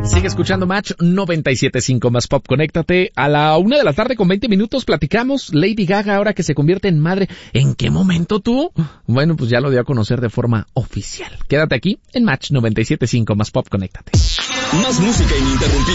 Sigue escuchando Match 97.5 más Pop. Conéctate a la 1:00 con 20 minutos. Platicamos Lady Gaga ahora que se convierte en madre. ¿En qué momento tú? Bueno, pues ya lo dio a conocer de forma oficial. Quédate aquí en Match 97.5 más Pop. Conéctate. Más música ininterrumpida.